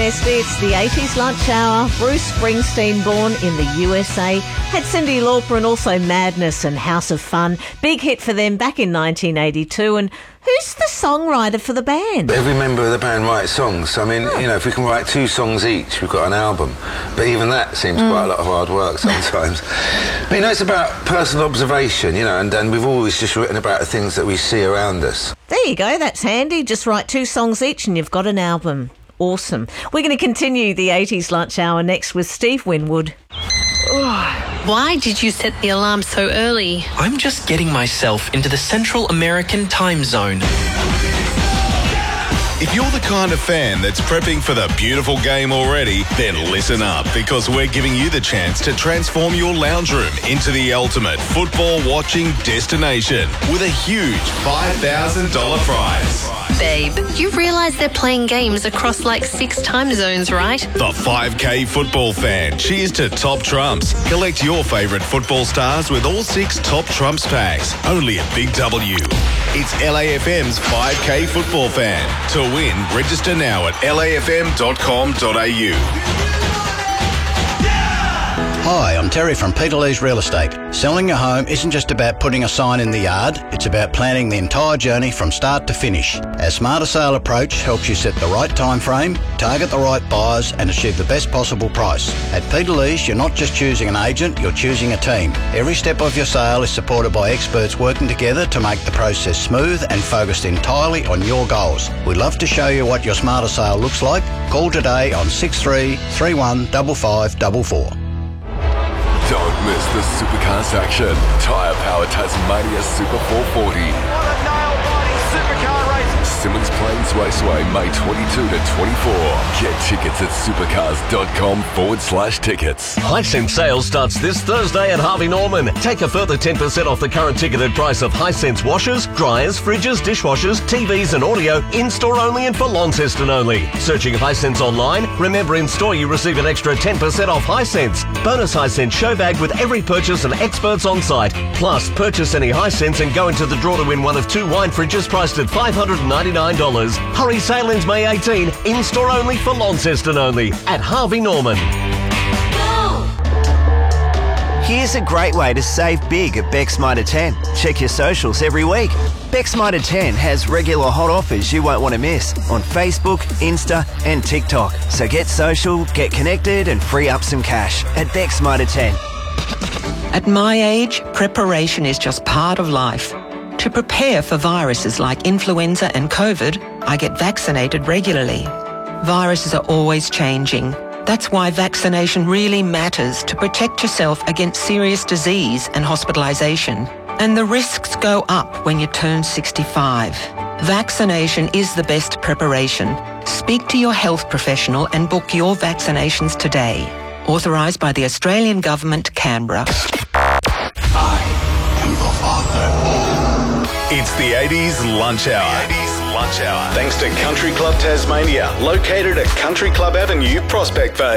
Esty. It's the 80s lunch hour. Bruce Springsteen, born in the USA, had Cyndi Lauper and also Madness and House of Fun. Big hit for them back in 1982. And who's the songwriter for the band? Every member of the band writes songs. I mean, you know, if we can write 2 songs each, we've got an album. But even that seems quite a lot of hard work sometimes. But, you know, it's about personal observation, you know, and we've always just written about the things that we see around us. There you go. That's handy. Just write 2 songs each and you've got an album. Awesome. We're going to continue the 80s lunch hour next with Steve Winwood. Why did you set the alarm so early? I'm just getting myself into the Central American time zone. If you're the kind of fan that's prepping for the beautiful game already, then listen up, because we're giving you the chance to transform your lounge room into the ultimate football watching destination with a huge $5,000 prize. Babe, you realise they're playing games across like 6 time zones, right? The 5K football fan cheers to Top Trumps. Collect your favourite football stars with all 6 Top Trumps packs, only at Big W. It's LAFM's 5K football fan. To win, register now at lafm.com.au. Hi, I'm Terry from Peter Lee's Real Estate. Selling a home isn't just about putting a sign in the yard, it's about planning the entire journey from start to finish. Our Smarter Sale approach helps you set the right time frame, target the right buyers and achieve the best possible price. At Peter Lee's, you're not just choosing an agent, you're choosing a team. Every step of your sale is supported by experts working together to make the process smooth and focused entirely on your goals. We'd love to show you what your Smarter Sale looks like. Call today on 63 31 5544. Don't miss the Supercars action. Tyre Power Tasmania Super 440. What a nail-biting supercar race. Simmons Plains Raceway, May 22 to 24. Get tickets at supercars.com/tickets. Hisense sales starts this Thursday at Harvey Norman. Take a further 10% off the current ticketed price of Hisense washers, dryers, fridges, dishwashers, TVs and audio, in-store only and for Launceston only. Searching Hisense online, remember in store you receive an extra 10% off Hisense. Bonus Hisense show bag with every purchase and experts on site. Plus, purchase any Hisense and go into the draw to win one of 2 wine fridges priced at $599. Hurry, sale ends May 18. In-store only for Launceston only at Harvey Norman. Here's a great way to save big at Beck's Mitre 10. Check your socials every week. Beck's Mitre 10 has regular hot offers you won't want to miss on Facebook, Insta and TikTok. So get social, get connected and free up some cash at Beck's Mitre 10. At my age, preparation is just part of life. To prepare for viruses like influenza and COVID, I get vaccinated regularly. Viruses are always changing. That's why vaccination really matters to protect yourself against serious disease and hospitalisation. And the risks go up when you turn 65. Vaccination is the best preparation. Speak to your health professional and book your vaccinations today. Authorised by the Australian Government, Canberra. I am your father. It's the 80s Lunch Hour. Thanks to Country Club Tasmania, located at Country Club Avenue, Prospect Bay.